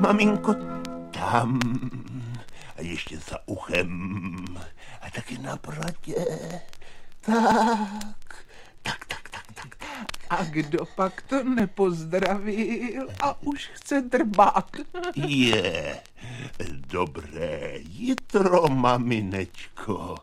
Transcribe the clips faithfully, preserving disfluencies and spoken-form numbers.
maminko, tam. A ještě za uchem. A taky na bradě. Tak, tak, tak, tak, tak, tak. A kdo pak to nepozdravil a už chce drbát? Je, dobré jitro, maminečko.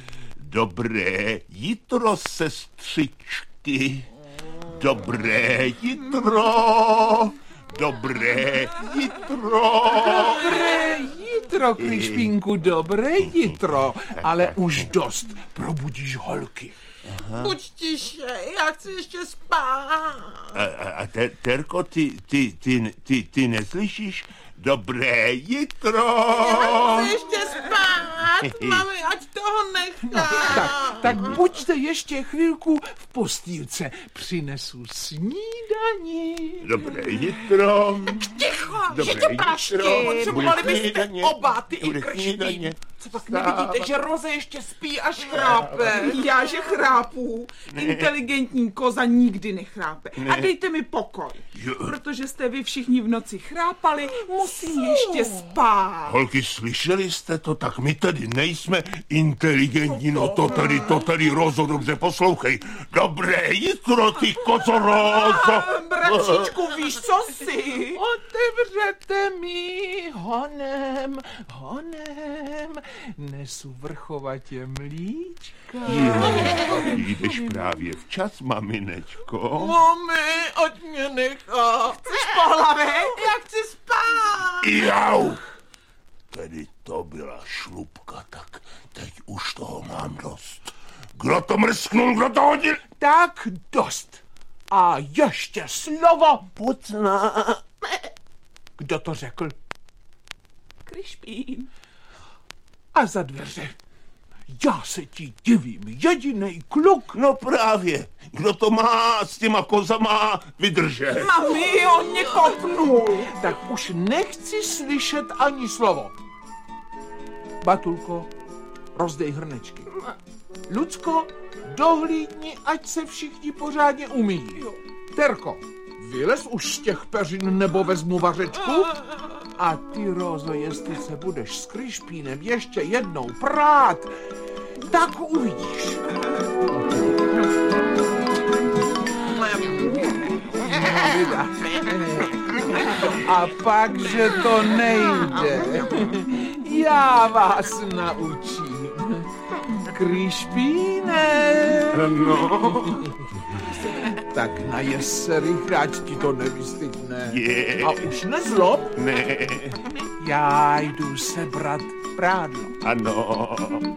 Dobré jitro, sestřičky. Dobré jitro. Dobré jitro. Dobré jitro, Krišpínku, dobré jitro. Ale už dost, probudíš holky. Buď tiše, já chci ještě spát. A, a, a te, Terko, ty, ty, ty, ty, ty neslyšíš? Dobré jitro. Já chci ještě spát, mami, ať toho nechá. No, tak, tak buďte ještě chvilku v postýlce. Přinesu snídani. Dobré jitro. Ticho, Dobré že tě prašky. jitro. Potřebovali Bude byste snídaně. oba, ty i Bude Krišpín. snídaně. Co tak nevidíte, že Roze ještě spí až chrápe? Já, že chrápu. Inteligentní koza nikdy nechrápe. A dejte mi pokoj. Protože jste vy všichni v noci chrápali, musím ještě spát. Holky, slyšeli jste to? Tak my tady nejsme inteligentní, no to tady, to tady, Rozo, dobře poslouchej. Dobré jitro, ty koco, Rozo. Bratříčku, víš, co jsi? Otevřete mi honem, honem, nesu vrchovatě mlíčka. Je, jdeš právě včas, maminečko. Mami, ať mě nechá. Chceš po hlavě? Já chci spát. Jau! Tedy to byla šlupka, tak teď už toho mám dost. Kdo to mrsknul, kdo to hodil? Tak dost. A ještě slovo. Pucna. Kdo to řekl? Krišpín. A za dveře. Já se ti divím, jedinej kluk. No právě, kdo to má s těma kozama vydržet? Mami, on mě kopnul. Tak už nechci slyšet ani slovo. Batulko, rozdej hrnečky. Lucko, dohlídni, ať se všichni pořádně umíjí. Terko, vylez už z těch peřin, nebo vezmu vařečku. A ty, Rozo, jestli se budeš s Krišpínem ještě jednou prát, tak uvidíš. A pak, že to nejde. Já vás naučím. Krišpíne. No. Tak najez se rychle, ať ti to nevystydne. Je. A už nezlob. Ne. Já jdu sebrat prádlo. Ano.